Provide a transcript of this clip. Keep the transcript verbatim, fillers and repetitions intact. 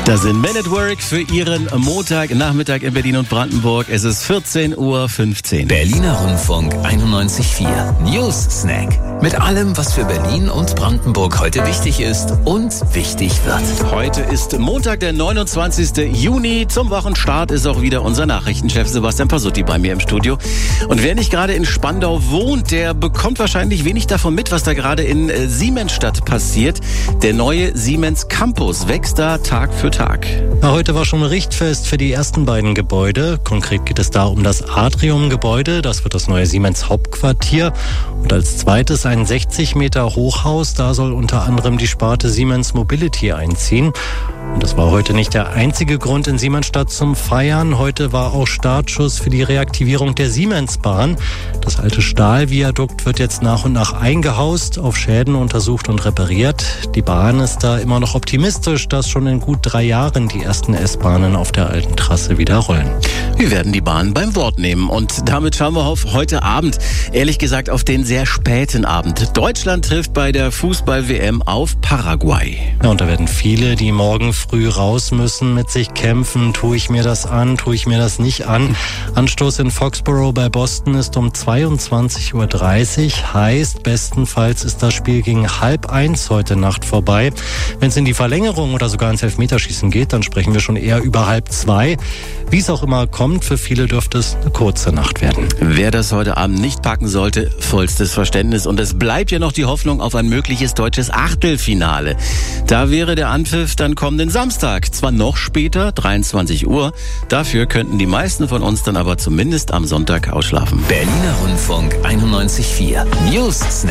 Da sind Men at Work für Ihren Montagnachmittag in Berlin und Brandenburg. Es ist vierzehn Uhr fünfzehn. Berliner Rundfunk einundneunzig Komma vier. News Snack. Mit allem, was für Berlin und Brandenburg heute wichtig ist und wichtig wird. Heute ist Montag, der neunundzwanzigsten Juni. Zum Wochenstart ist auch wieder unser Nachrichtenchef Sebastian Pasutti bei mir im Studio. Und wer nicht gerade in Spandau wohnt, der bekommt wahrscheinlich wenig davon mit, was da gerade in äh, Siemensstadt passiert. Der neue Siemens Campus wächst da Tag für Tag. Ja, heute war schon Richtfest für die ersten beiden Gebäude. Konkret geht es da um das Atrium-Gebäude. Das wird das neue Siemens Hauptquartier. Und als zweites ein sechzig Meter Hochhaus. Da soll unter anderem die Sparte Siemens Mobility einziehen. Und das war heute nicht der einzige Grund in Siemensstadt zum Feiern. Heute war auch Startschuss für die Reaktivierung der Siemensbahn. Das alte Stahlviadukt wird jetzt nach und nach eingehaust, auf Schäden untersucht und repariert. Die Bahn ist da immer noch optimistisch, dass schon in gut drei Jahren die ersten S-Bahnen auf der alten Trasse wieder rollen. Wir werden die Bahn beim Wort nehmen und damit schauen wir auf heute Abend. Ehrlich gesagt auf den sehr späten Abend. Deutschland trifft bei der Fußball-W M auf Paraguay. Ja, und da werden viele, die morgen früh raus müssen, mit sich kämpfen. Tue ich mir das an, tue ich mir das nicht an? Anstoß in Foxborough bei Boston ist um zweiundzwanzig Uhr dreißig. Heißt, bestenfalls ist das Spiel gegen halb eins heute Nacht vorbei. Wenn es in die Verlängerung oder sogar ins Elfmeterschießen geht, dann sprechen wir schon eher über halb zwei. Wie es auch immer kommt, für viele dürfte es eine kurze Nacht werden. Wer das heute Abend nicht packen sollte, vollstes Verständnis. Und es bleibt ja noch die Hoffnung auf ein mögliches deutsches Achtelfinale. Da wäre der Anpfiff dann kommenden Samstag. Zwar noch später, dreiundzwanzig Uhr. Dafür könnten die meisten von uns dann aber zumindest am Sonntag ausschlafen. Berliner Rundfunk einundneunzig Komma vier. News Snack.